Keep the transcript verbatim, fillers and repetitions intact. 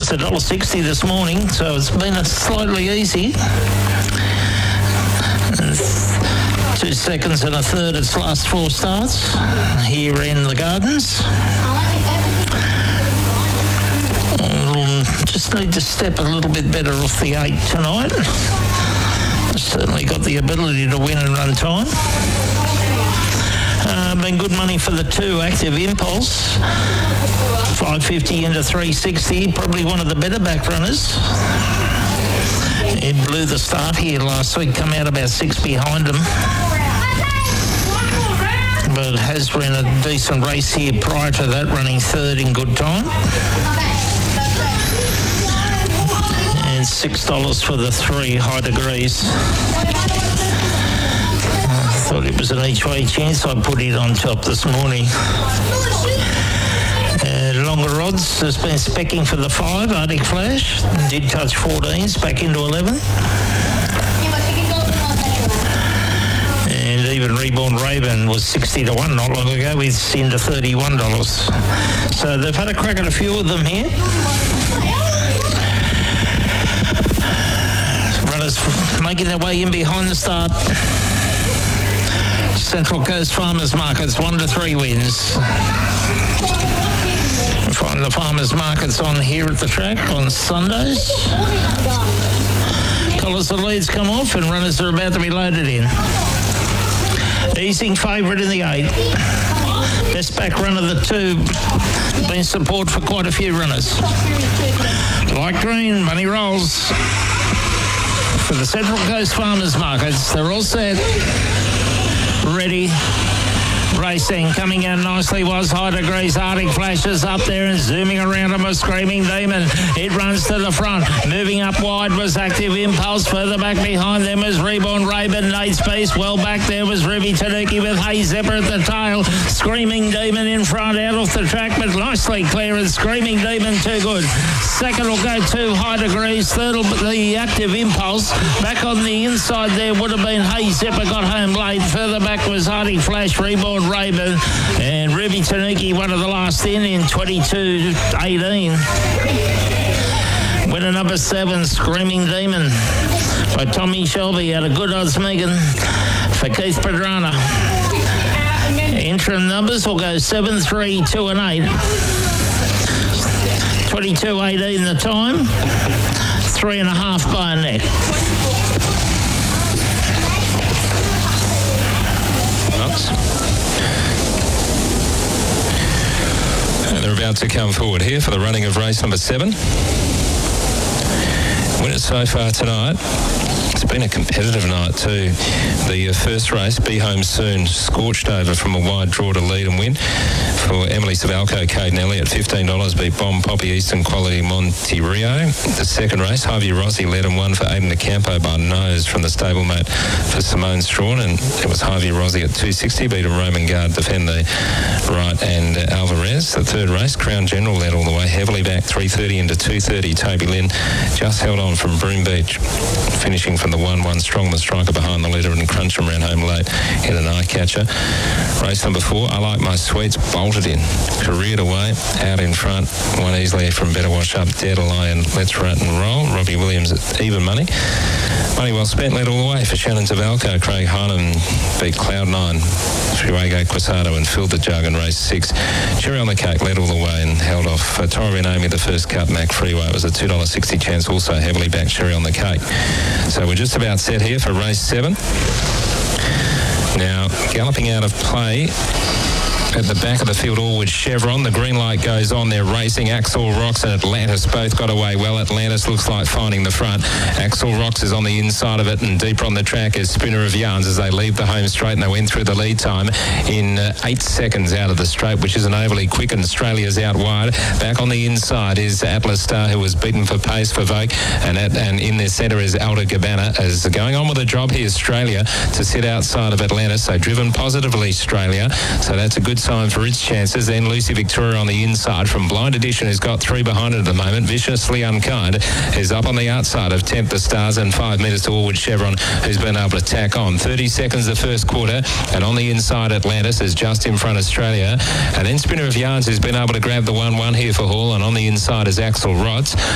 was one dollar sixty this morning, so it's been a slightly easy. Two seconds and a third its last four starts here in the Gardens. Um, just need to step a little bit better off the eight tonight. Certainly got the ability to win and run time. Uh, been good money for the two, Active Impulse. five fifty into three sixty, probably one of the better back runners. It blew the start here last week, come out about six behind him. But has run a decent race here prior to that, running third in good time. And six dollars for the three, High Degrees. I thought it was an each-way chance. I put it on top this morning. Uh, longer odds has been specking for the five, Arctic Flash. Did touch fourteens, back into eleven. And even Reborn Raven was sixty to one not long ago, with into thirty-one dollars. So they've had a crack at a few of them here. Runners making their way in behind the start. Central Coast Farmers Markets, one to three wins. We find the Farmers Markets on here at the track on Sundays. Colours of leads come off and runners are about to be loaded in. Easing favourite in the eight. Best back run of the two. Been support for quite a few runners. Light green, money rolls. For the Central Coast Farmers Markets, they're all set. Ready. Racing, coming in nicely was High Degrees. Arctic Flashes up there and zooming around him, a Screaming Demon. It runs to the front. Moving up wide was Active Impulse. Further back behind them was Reborn Raven. Nate Space. Well back there was Ruby Tanuki with Hay Zipper at the tail. Screaming Demon in front, out off the track, but nicely clear. And Screaming Demon too good. Second will go to High Degrees. Third will be the Active Impulse. Back on the inside there would have been Hay Zipper, got home late. Further back was Arctic Flash, Reborn Raven, and Ruby Tanuki, one of the last in in twenty-two eighteen. Winner number seven, Screaming Demon, by Tommy Shelby out of Good Odds Megan for Keith Padrana. Interim numbers will go seven, three, two and eight. twenty-two eighteen the time. Three and a half by a neck. And they're about to come forward here for the running of race number seven. Winners so far tonight. It's been a competitive night too. The uh, first race, Be Home Soon, scorched over from a wide draw to lead and win for Emily Savalco, Caden Elliott, fifteen dollars, beat Bomb Poppy Eastern Quality Monte Rio. The second race, Harvey Rossi led and won for Aiden DeCampo by nose from the stablemate for Simone Strawn, and it was Harvey Rossi at two sixty, beat a Roman Guard, Defend the Right and uh, Alvarez. The third race, Crown General led all the way, heavily back, three thirty into two thirty. Toby Lynn just held on from Broome Beach, finishing from the one one strong, the striker behind the leader, and Crunch'em ran home late in an eye catcher. Race number four, I Like My Sweets, bolted in, careered away, out in front, won easily from Better Wash Up, Dare to Lie and Let's Rat and Roll. Robbie Williams at even money. Money well spent, led all the way for Shannon Zavalco. Craig Hyman beat Cloud Nine, Friwago Quasado and filled the jug in race six. Cherry on the Cake led all the way and held off for Torrin Amy, the first cut, Mac Freeway. It was a two dollars sixty chance, also heavily backed Cherry on the Cake. So we're just about set here for race seven. Now, galloping out of play at the back of the field, Allwood Chevron. The green light goes on. They're racing. Axel Rocks and Atlantis both got away well. Atlantis looks like finding the front. Axel Rocks is on the inside of it, and deeper on the track is Spinner of Yarns as they leave the home straight, and they went through the lead time in uh, eight seconds out of the straight, which isn't overly quick, and Australia's out wide. Back on the inside is Atlas Star, who was beaten for pace for Vogue, and at, and in their centre is Alda Gabbana, as going on with a job here, Australia, to sit outside of Atlantis. So driven positively, Australia. So that's a good sign for its chances. Then Lucy Victoria on the inside from Blind Edition, who's got three behind it at the moment. Viciously Unkind is up on the outside of Tempt the Stars, and five metres to Allwood Chevron, who's been able to tack on. thirty seconds the first quarter, and on the inside Atlantis is just in front Australia, and then Spinner of Yarns, who's been able to grab the one one here for Hall, and on the inside is Axel Rotz.